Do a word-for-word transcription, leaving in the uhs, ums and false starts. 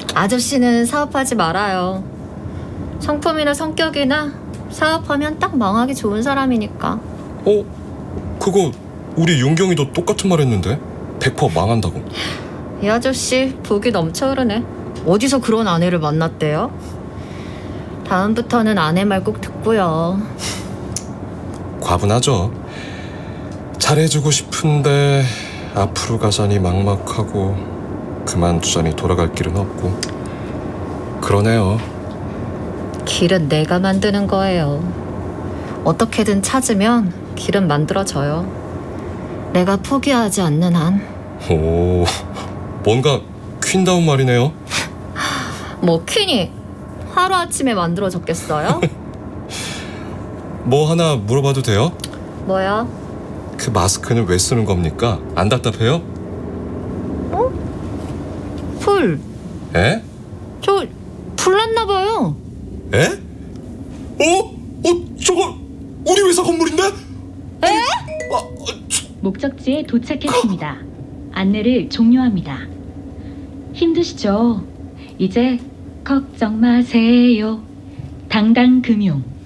아저씨는 사업하지 말아요. 성품이나 성격이나 사업하면 딱 망하기 좋은 사람이니까. 어? 그거 우리 윤경이도 똑같은 말 했는데? 백 퍼센트 망한다고. 이 아저씨 복이 넘쳐 흐르네. 어디서 그런 아내를 만났대요? 다음부터는 아내 말 꼭 듣고요. 과분하죠. 잘해주고 싶은데 앞으로 가자니 막막하고 그만두자니 돌아갈 길은 없고 그러네요. 길은 내가 만드는 거예요. 어떻게든 찾으면 길은 만들어져요. 내가 포기하지 않는 한. 오, 뭔가 퀸다운 말이네요. 뭐 퀸이 하루아침에 만들어졌겠어요? 뭐 하나 물어봐도 돼요? 뭐야? 그 마스크는 왜 쓰는 겁니까? 안 답답해요? 풀. 에? 저 불났나 봐요. 에? 어? 어? 저거 우리 회사 건물인데? 에? 아, 어, 저... 목적지에 도착했습니다. 안내를 종료합니다. 힘드시죠? 이제 걱정 마세요. 당당금융